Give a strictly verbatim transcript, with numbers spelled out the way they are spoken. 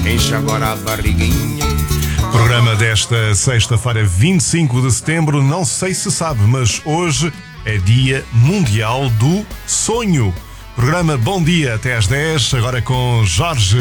enche agora a barriguinha. Programa desta sexta-feira, vinte e cinco de setembro. Não sei se sabe, mas hoje é Dia Mundial do Sonho. Programa Bom Dia até às dez, agora com Jorge